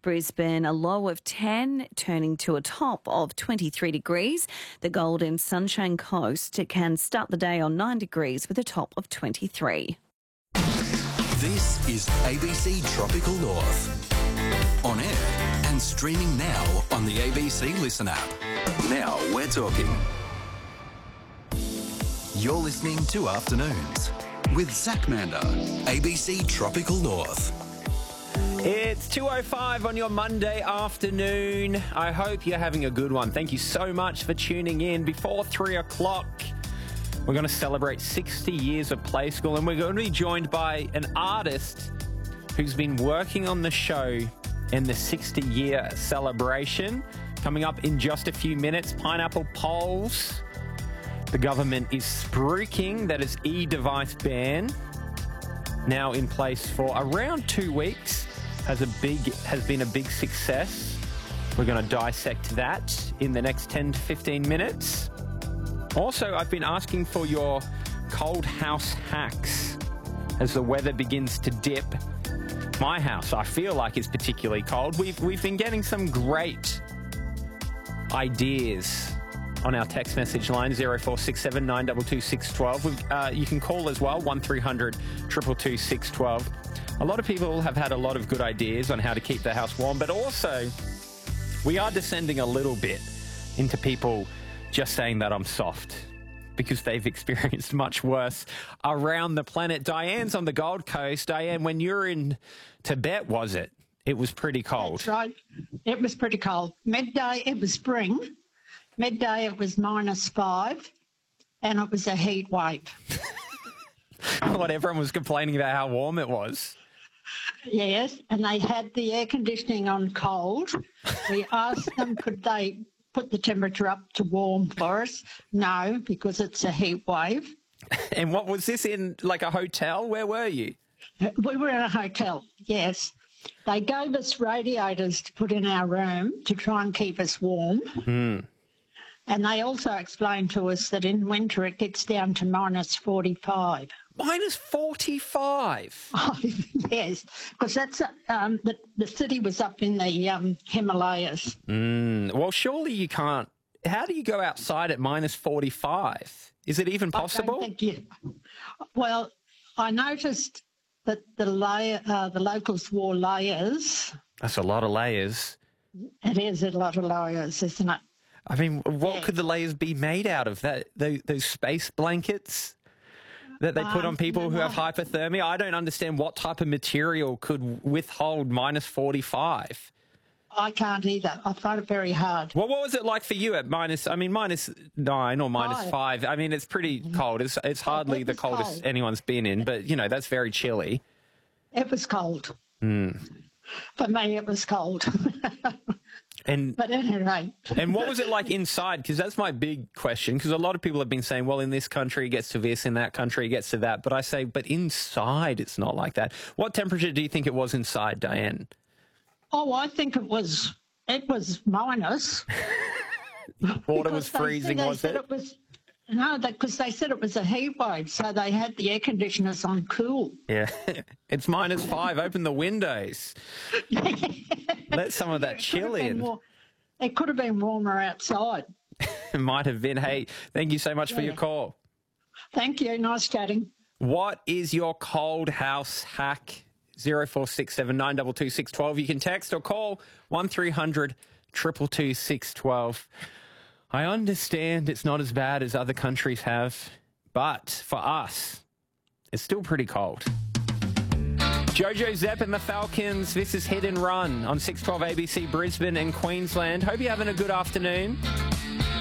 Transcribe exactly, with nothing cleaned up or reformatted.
Brisbane, a low of ten, turning to a top of twenty-three degrees. The Gold and Sunshine Coast can start the day on nine degrees with a top of twenty-three. This is A B C Tropical North. On air and streaming now on the A B C Listen app. Now we're talking. You're listening to Afternoons with Zach Mander, A B C Tropical North. It's two oh five on your Monday afternoon. I hope you're having a good one. Thank you so much for tuning in. Before three o'clock, we're going to celebrate sixty years of Play School, and we're going to be joined by an artist who's been working on the show and the sixty-year celebration. Coming up in just a few minutes, Pineapple Poles. The government is spruiking that is e-device ban, now in place for around two weeks, has a big has been a big success. We're going to dissect that in the next ten to fifteen minutes. Also, I've been asking for your cold house hacks as the weather begins to dip. My house, I feel like, is particularly cold. We've we've been getting some great ideas on our text message line, zero four six seven nine two two six one two. Uh, you can call as well, one three hundred two two two six one two. A lot of people have had a lot of good ideas on how to keep the house warm, but also we are descending a little bit into people just saying that I'm soft because they've experienced much worse around the planet. Diane's on the Gold Coast. Diane, when you were in Tibet, was it? It was pretty cold. That's right. It was pretty cold. Midday, it was spring. Midday, it was minus five, and it was a heat wave. What, everyone was complaining about how warm it was? Yes, and they had the air conditioning on cold. We asked them, could they put the temperature up to warm for us? No, because it's a heat wave. And what was this in, like a hotel? Where were you? We were in a hotel, yes. They gave us radiators to put in our room to try and keep us warm. Mm. And they also explained to us that in winter it gets down to minus forty-five. Minus forty-five? Oh, yes, because that's um, the, the city was up in the um, Himalayas. Mm. Well, surely you can't. How do you go outside at minus forty-five? Is it even possible? I don't think you, well, I noticed that the layer, uh, the locals wore layers. That's a lot of layers. It is a lot of layers, isn't it? I mean, what Yeah. could the layers be made out of? That those, those space blankets that they put Um, on people who have no. hypothermia? I don't understand what type of material could withhold minus forty-five. I can't either. I find it very hard. Well, what was it like for you at minus, I mean, minus nine or minus Five. five? I mean, it's pretty cold. It's, it's hardly it the was coldest cold. anyone's been in, but, you know, that's very chilly. It was cold. Mm. For me, it was cold. And But anyway. And what was it like inside? Because that's my big question. Because a lot of people have been saying, well, in this country it gets to this, in that country it gets to that. But I say, but inside it's not like that. What temperature do you think it was inside, Diane? Oh, I think it was, it was minus. Water was Because they freezing, said- they was said it? was, no, because they said it was a heat wave, so they had the air conditioners on cool. Yeah. It's minus five. Open the windows. Let some of that It could chill have been in. war- It could have been warmer outside. It might have been. Hey, thank you so much for your Yeah. call. Thank you. Nice chatting. What is your cold house hack? zero four six seven nine two two six one two. You can text or call one three hundred two two two six one two. I understand it's not as bad as other countries have, but for us, it's still pretty cold. Jojo Zepp and the Falcons, this is Hit and Run on six twelve A B C Brisbane and Queensland. Hope you're having a good afternoon.